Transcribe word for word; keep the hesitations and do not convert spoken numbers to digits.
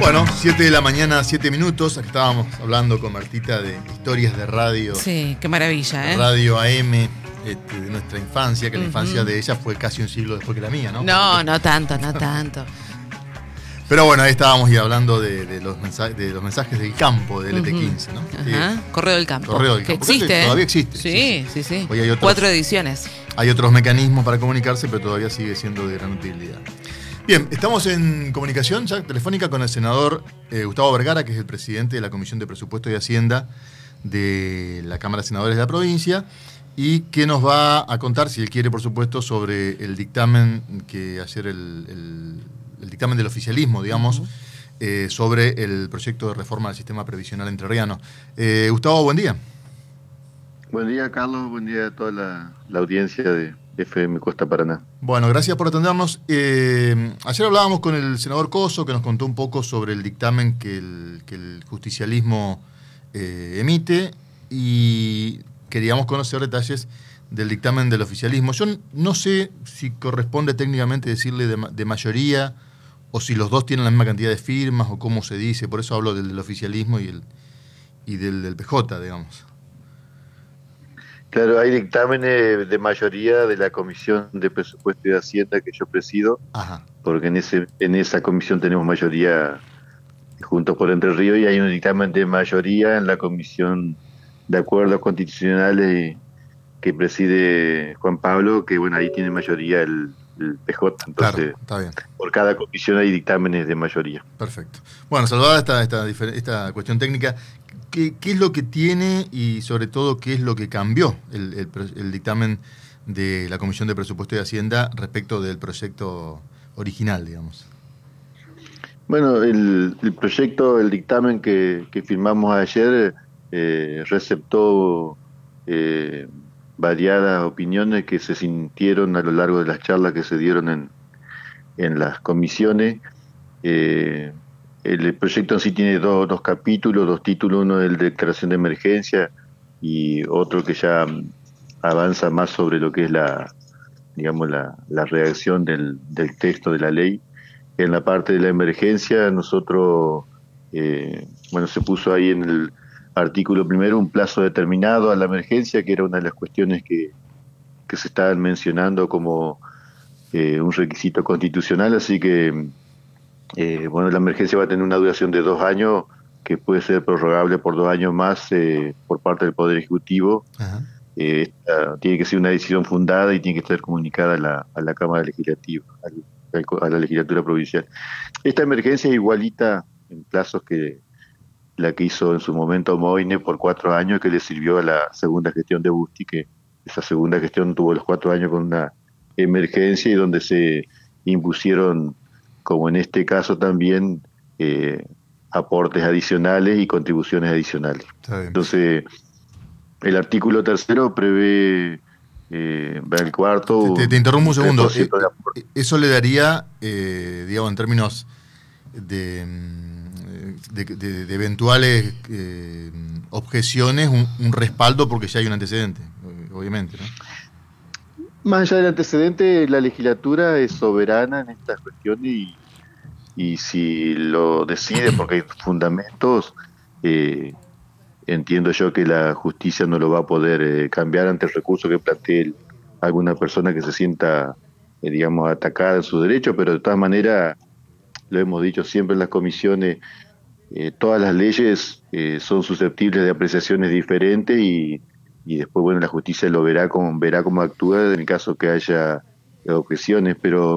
Bueno, siete de la mañana, siete minutos. Aquí estábamos hablando con Martita de historias de radio. Sí, qué maravilla, ¿eh? Radio A M, este, de nuestra infancia, que uh-huh. la infancia de ella fue casi un siglo después que la mía, ¿no? No, Porque... no tanto, no tanto. Pero bueno, ahí estábamos ya hablando de, de, los mensajes, de los mensajes del campo de L T quince, ¿no? Ajá. Sí. Correo del campo. Correo del que campo. existe, ¿eh? Todavía existe. Sí, sí, sí. sí. Hoy hay otros, Cuatro ediciones. Hay otros mecanismos para comunicarse, pero todavía sigue siendo de gran utilidad. Bien, estamos en comunicación ya telefónica con el senador eh, Gustavo Vergara, que es el presidente de la Comisión de Presupuesto y Hacienda de la Cámara de Senadores de la provincia, y que nos va a contar, si él quiere, por supuesto, sobre el dictamen que ayer el, el, el dictamen del oficialismo, digamos, uh-huh. eh, sobre el proyecto de reforma del sistema previsional entrerriano. Eh, Gustavo, buen día. Buen día, Carlos. Buen día a toda la, la audiencia de F M Costa Paraná. Bueno, gracias por atendernos. Eh, ayer hablábamos con el senador Coso, que nos contó un poco sobre el dictamen que el, que el justicialismo eh, emite, y queríamos conocer detalles del dictamen del oficialismo. Yo no sé si corresponde técnicamente decirle de, de mayoría, o si los dos tienen la misma cantidad de firmas, o cómo se dice. Por eso hablo del, del oficialismo y, el, y del, del P J, digamos. Claro, hay dictámenes de mayoría de la Comisión de Presupuesto y de Hacienda que yo presido. Ajá. Porque en ese en esa comisión tenemos mayoría Juntos por Entre Ríos, y hay un dictamen de mayoría en la Comisión de Acuerdos Constitucionales que preside Juan Pablo, que bueno, ahí tiene mayoría el, el P J. Entonces, claro, está bien. Por cada comisión hay dictámenes de mayoría. Perfecto. Bueno, salvada esta, esta, esta cuestión técnica, ¿Qué, ¿qué es lo que tiene y sobre todo qué es lo que cambió el, el, el dictamen de la Comisión de Presupuesto y Hacienda respecto del proyecto original, digamos? Bueno, el, el proyecto, el dictamen que, que firmamos ayer eh, receptó eh, variadas opiniones que se sintieron a lo largo de las charlas que se dieron en, en las comisiones. Eh, El proyecto en sí tiene dos, dos capítulos, dos títulos, uno es el de declaración de emergencia y otro que ya avanza más sobre lo que es la, digamos, la, la redacción del, del texto de la ley. En la parte de la emergencia, nosotros, eh, bueno, se puso ahí en el artículo primero un plazo determinado a la emergencia, que era una de las cuestiones que, que se estaban mencionando como eh, un requisito constitucional, así que Eh, bueno, la emergencia va a tener una duración de dos años que puede ser prorrogable por dos años más eh, por parte del Poder Ejecutivo. Eh, esta, tiene que ser una decisión fundada y tiene que estar comunicada a la, a la Cámara Legislativa, al, a la Legislatura Provincial. Esta emergencia es igualita en plazos que la que hizo en su momento Moine por cuatro años, que le sirvió a la segunda gestión de Busti, que esa segunda gestión tuvo los cuatro años con una emergencia y donde se impusieron, como en este caso también, eh, aportes adicionales y contribuciones adicionales. Entonces, el artículo tercero prevé, eh, el cuarto... Te, te interrumpo un segundo. Eh, eso le daría, eh, digamos, en términos de, de, de, de eventuales eh, objeciones, un, un respaldo porque ya hay un antecedente, obviamente, ¿no? Más allá del antecedente, la legislatura es soberana en estas cuestiones y, y si lo decide, porque hay fundamentos, eh, entiendo yo que la justicia no lo va a poder eh, cambiar ante el recurso que plantee alguna persona que se sienta, eh, digamos, atacada en su derecho, pero de todas maneras, lo hemos dicho siempre en las comisiones, eh, todas las leyes eh, son susceptibles de apreciaciones diferentes y y después, bueno, la justicia lo verá como, verá cómo actúa en el caso que haya objeciones, pero